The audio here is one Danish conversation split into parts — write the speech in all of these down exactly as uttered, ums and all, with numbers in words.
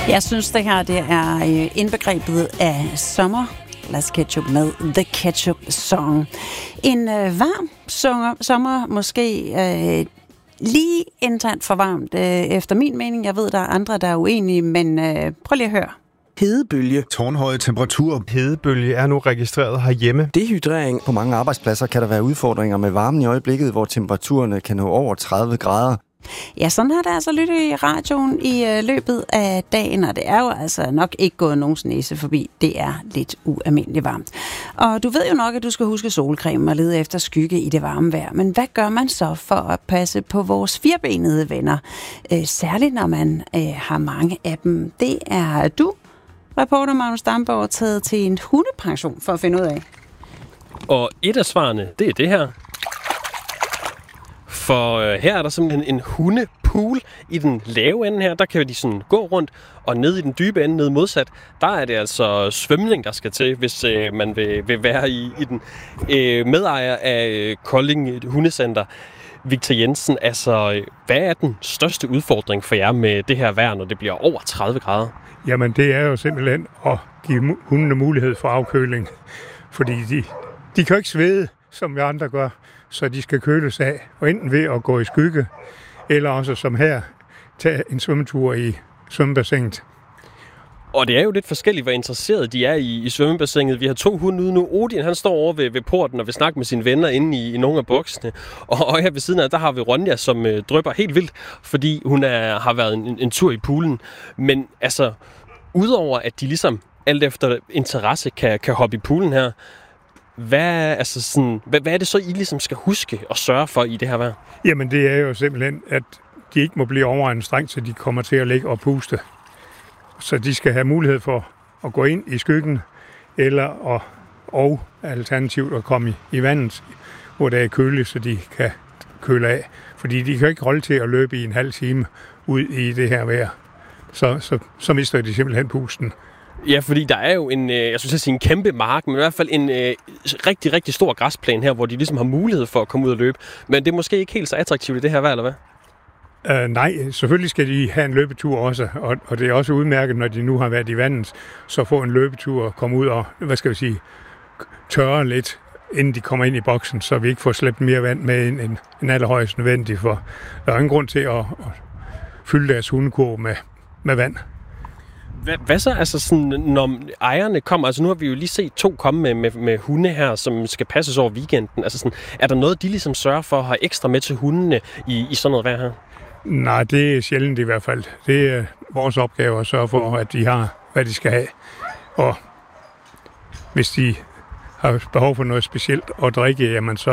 Jeg synes, det her det er indbegrebet af sommer. Let's Ketchup med The Ketchup Song. En øh, varm sommer, sommer måske øh, lige internt for varmt, øh, efter min mening. Jeg ved, der er andre, der er uenige, men øh, prøv lige at høre. Hedebølge. Tårnhøje temperaturer. Hedebølge er nu registreret herhjemme. Dehydrering. På mange arbejdspladser kan der være udfordringer med varmen i øjeblikket, hvor temperaturerne kan nå over tredive grader. Ja, sådan har det altså lyttet i radioen i øh, løbet af dagen, og det er jo altså nok ikke gået nogens næse forbi. Det er lidt ualmindeligt varmt. Og du ved jo nok, at du skal huske solcreme og lede efter skygge i det varme vejr. Men hvad gør man så for at passe på vores firbenede venner? Øh, særligt når man øh, har mange af dem. Det er du, reporter Magnus Damborg, taget til en hundepension for at finde ud af. Og et af svarene, det er det her. For øh, her er der simpelthen en hundepool i den lave ende her. Der kan de sådan gå rundt, og ned i den dybe ende, ned modsat, der er det altså svømning, der skal til, hvis øh, man vil, vil være i, i den. Øh, medejer af øh, Kolding Hundecenter, Victor Jensen, altså hvad er den største udfordring for jer med det her vejr, når det bliver over tredive grader? Jamen det er jo simpelthen at give hundene mulighed for afkøling, fordi de, de kan jo ikke svede, som vi andre gør. Så de skal køles af, og enten ved at gå i skygge, eller også som her, tage en svømmetur i svømmebassinet. Og det er jo lidt forskelligt, hvor interesserede de er i, i svømmebassinet. Vi har to hunde ude nu. Odin, han står over ved, ved porten og vil snakke med sine venner inde i, i nogle af boksene. Og, og her ved siden af, der har vi Ronja, som øh, drypper helt vildt, fordi hun er, har været en, en tur i poolen. Men altså, udover at de ligesom alt efter interesse kan, kan hoppe i poolen her, Hvad, altså sådan, hvad, hvad er det så, I ligesom skal huske og sørge for i det her vejr? Jamen det er jo simpelthen, at de ikke må blive overanstrengt, så de kommer til at ligge og puste. Så de skal have mulighed for at gå ind i skyggen, eller at, og alternativt at komme i, i vandet, hvor det er køligt, så de kan køle af. Fordi de kan ikke holde til at løbe i en halv time ud i det her vejr. Så, så, så mister de simpelthen pusten. Ja, fordi der er jo en, jeg synes, sige en kæmpe mark, men i hvert fald en øh, rigtig, rigtig stor græsplæne her, hvor de ligesom har mulighed for at komme ud og løbe. Men det er måske ikke helt så attraktivt i det her vejr, eller hvad? Uh, nej, selvfølgelig skal de have en løbetur også, og, og det er også udmærket, når de nu har været i vandet, så få en løbetur og komme ud og, hvad skal vi sige, tørre lidt, inden de kommer ind i boksen, så vi ikke får slæbt mere vand med ind end, end allerhøjst nødvendigt, for der er ingen grund til at, at fylde deres hundekurv med, med vand. Hvad, hvad så, altså sådan, når ejerne kommer, altså nu har vi jo lige set to komme med, med, med hunde her, som skal passes over weekenden, altså sådan, er der noget, de ligesom sørger for at have ekstra med til hundene i, i sådan noget vejr her? Nej, det er sjældent i hvert fald. Det er vores opgave at sørge for, at de har, hvad de skal have. Og hvis de har behov for noget specielt at drikke, jamen så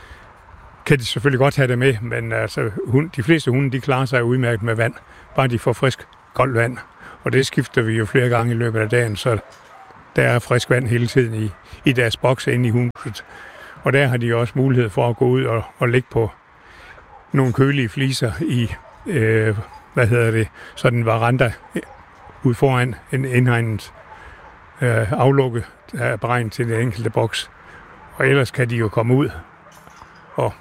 kan de selvfølgelig godt have det med, men altså, hund, de fleste hunde, de klarer sig udmærket med vand, bare de får frisk, koldt vand. Og det skifter vi jo flere gange i løbet af dagen, så der er frisk vand hele tiden i, i deres bokse inde i huset. Og der har de også mulighed for at gå ud og, og ligge på nogle kølige fliser i, øh, hvad hedder det, sådan en veranda ud foran en indhegnet øh, aflukke, der er beregnet til den enkelte boks. Og ellers kan de jo komme ud og,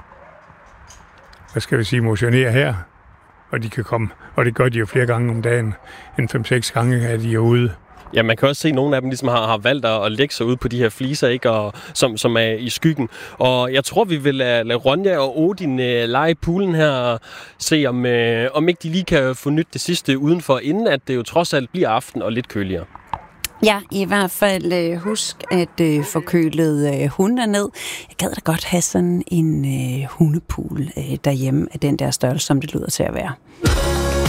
hvad skal vi sige, motionere her. Og de kan komme, og det gør de jo flere gange om dagen. En fem-seks gange er de jo ude. Ja, man kan også se, at nogle af dem ligesom har, har valgt at lægge sig ud på de her fliser, ikke? Og, som, som er i skyggen. Og jeg tror, vi vil lade, lade Ronja og Odin uh, lege i poolen her og se, om, uh, om ikke de lige kan få nyt det sidste udenfor, inden at det jo trods alt bliver aften og lidt køligere. Ja, i hvert fald øh, husk at øh, få kølet øh, hunde ned. Jeg gad da godt have sådan en øh, hundepool øh, derhjemme af den der størrelse, som det lyder til at være.